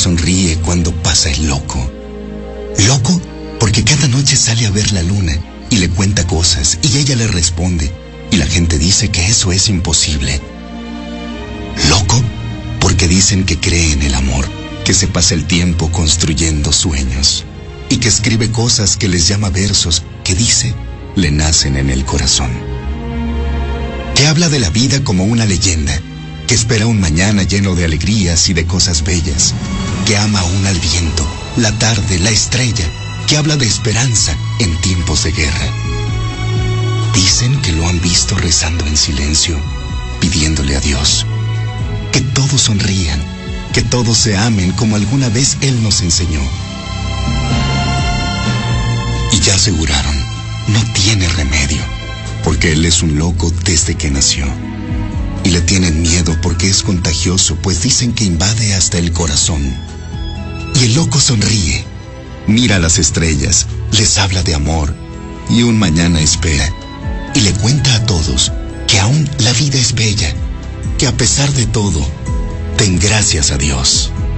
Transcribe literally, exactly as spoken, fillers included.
sonríe cuando pasa el loco. Loco porque cada noche sale a ver la luna y le cuenta cosas y ella le responde y la gente dice que eso es imposible. Loco porque dicen que cree en el amor, que se pasa el tiempo construyendo sueños y que escribe cosas que les llama versos que dice le nacen en el corazón. Que habla de la vida como una leyenda, que espera un mañana lleno de alegrías y de cosas bellas, que ama aún al viento, la tarde, la estrella, que habla de esperanza en tiempos de guerra. Dicen que lo han visto rezando en silencio, pidiéndole a Dios, que todos sonrían, que todos se amen como alguna vez Él nos enseñó. Y ya aseguraron, no tiene remedio, porque Él es un loco desde que nació. Y le tienen miedo porque es contagioso, pues dicen que invade hasta el corazón. Y el loco sonríe, mira a las estrellas, les habla de amor, y un mañana espera, y le cuenta a todos que aún la vida es bella, que a pesar de todo, den gracias a Dios.